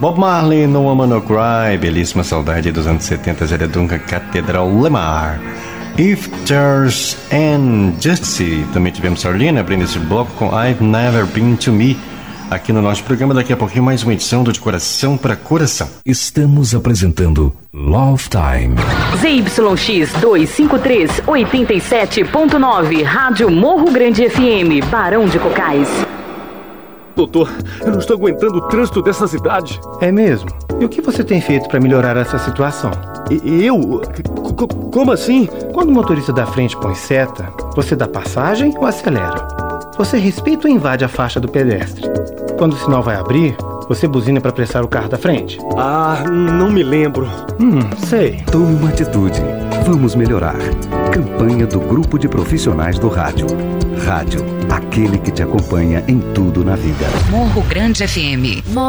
Bob Marley, No Woman No Cry, belíssima saudade dos anos 70, Zé Duncan, Catedral Lemar. If There's and Justice, também tivemos Arlene abrindo esse bloco com I've Never Been To Me. Aqui no nosso programa, daqui a pouquinho, mais uma edição do De Coração para Coração. Estamos apresentando Love Time. ZYX 253, 87.9, Rádio Morro Grande FM, Barão de Cocais. Doutor, eu não estou aguentando o trânsito dessa cidade. É mesmo? E o que você tem feito para melhorar essa situação? Eu? Como assim? Quando o motorista da frente põe seta, você dá passagem ou acelera? Você respeita ou invade a faixa do pedestre? Quando o sinal vai abrir, você buzina para apressar o carro da frente? Não me lembro. Sei. Tome uma atitude. Vamos melhorar. Campanha do Grupo de Profissionais do Rádio. Rádio, aquele que te acompanha em tudo na vida. Morro Grande FM.